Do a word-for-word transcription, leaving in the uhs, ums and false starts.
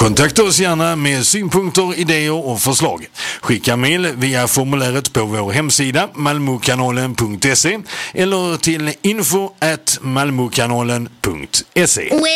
Kontakta oss gärna med synpunkter, idéer och förslag. Skicka mejl via formuläret på vår hemsida malmokanalen punkt se eller till info at malmokanalen punkt se.